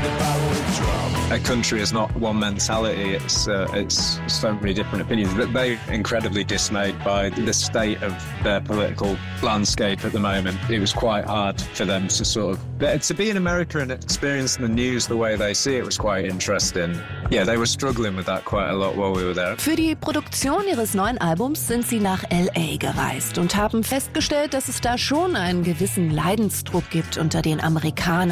A country is not one mentality, it's so many different opinions. But they're incredibly dismayed by the state of their political landscape at the moment. It was quite hard for them to be in America and experience the news the way they see it was quite interesting. Yeah, they were struggling with that quite a lot while we were there. Für die Produktion ihres neuen Albums sind sie nach L.A. gereist und haben festgestellt, dass es da schon einen gewissen Leidensdruck gibt unter den Amerikanern.